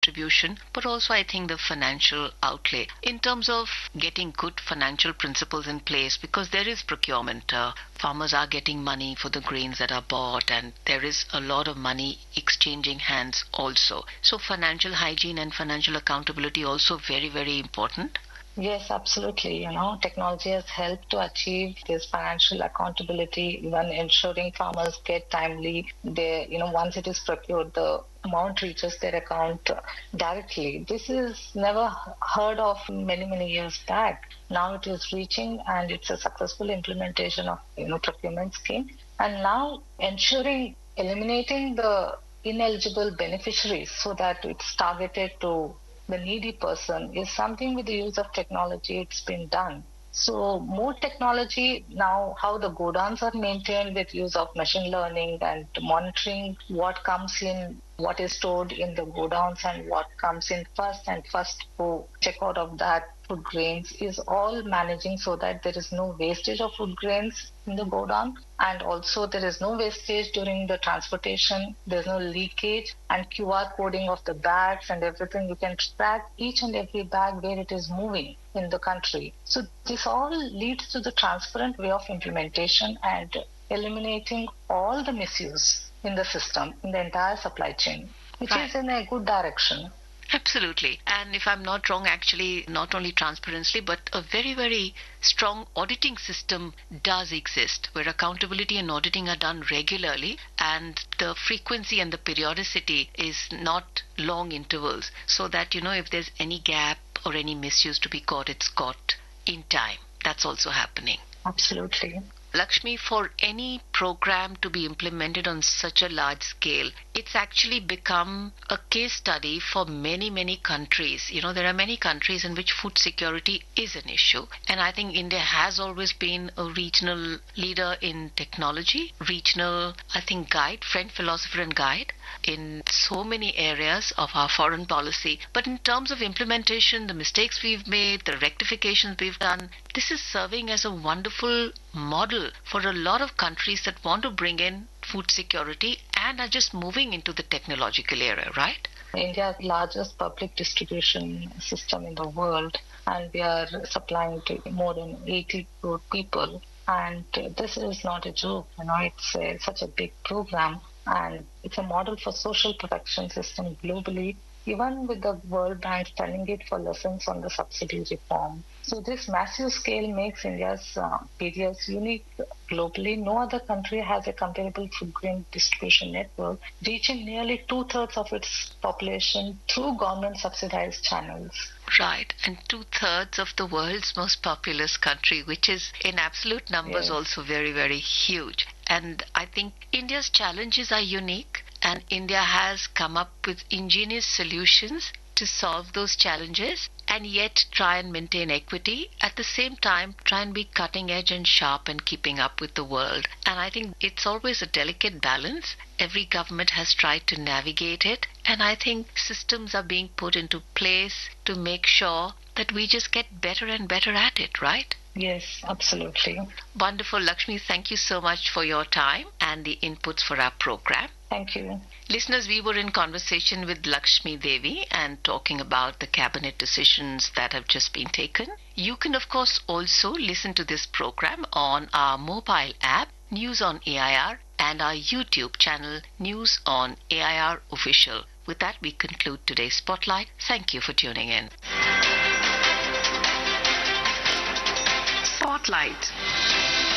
distribution, but also I think the financial outlay in terms of getting good financial principles in place, because there is procurement. Farmers are getting money for the grains that are bought, and there is a lot of money exchanging hands also. So financial hygiene and financial accountability also very, very important. Yes, absolutely. Technology has helped to achieve this financial accountability, even ensuring farmers get timely. Once it is procured, the amount reaches their account directly. This is never heard of many, many years back. Now it is reaching, and it's a successful implementation of, procurement scheme. And now eliminating the ineligible beneficiaries so that it's targeted to the needy person is something with the use of technology it's been done. So more technology now, how the godowns are maintained with use of machine learning and monitoring what comes in, what is stored in the godowns and what comes in first, and first to check out of that food grains is all managing so that there is no wastage of food grains in the godown, and also there is no wastage during the transportation, there's no leakage, and QR coding of the bags and everything. You can track each and every bag where it is moving in the country. So this all leads to the transparent way of implementation and eliminating all the misuse in the system, in the entire supply chain, which is in a good direction. Absolutely. And if I'm not wrong, actually, not only transparency, but a very, very strong auditing system does exist, where accountability and auditing are done regularly, and the frequency and the periodicity is not long intervals, so that, if there's any gap or any misuse to be caught, it's caught in time. That's also happening. Absolutely. Lakshmi, for any program to be implemented on such a large scale, it's actually become a case study for many, many countries. There are many countries in which food security is an issue. And I think India has always been a regional leader in technology, regional, I think, friend, philosopher and guide in so many areas of our foreign policy. But in terms of implementation, the mistakes we've made, the rectifications we've done, this is serving as a wonderful model for a lot of countries that want to bring in food security and are just moving into the technological era, right? India's largest public distribution system in the world, and we are supplying to more than 80 crore people. And this is not a joke, it's such a big program, and it's a model for social protection system globally, even with the World Bank studying it for lessons on the subsidy reform. So this massive scale makes India's PDS unique globally. No other country has a comparable food grain distribution network, reaching nearly 2/3 of its population through government subsidized channels. Right, and 2/3 of the world's most populous country, which is in absolute numbers also very, very huge. And I think India's challenges are unique, and India has come up with ingenious solutions to solve those challenges and yet try and maintain equity. At the same time, try and be cutting edge and sharp and keeping up with the world. And I think it's always a delicate balance. Every government has tried to navigate it. And I think systems are being put into place to make sure that we just get better and better at it, right? Yes, absolutely. Wonderful. Lakshmi, thank you so much for your time and the inputs for our program. Thank you. Listeners, we were in conversation with Lakshmi Devi and talking about the cabinet decisions that have just been taken. You can, of course, also listen to this program on our mobile app, News on AIR, and our YouTube channel, News on AIR Official. With that, we conclude today's Spotlight. Thank you for tuning in. Spotlight.